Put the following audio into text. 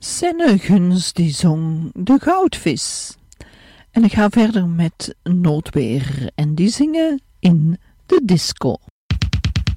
Senneguns die zong de goudvis. En ik ga verder met Noodweer en die zingen in de disco.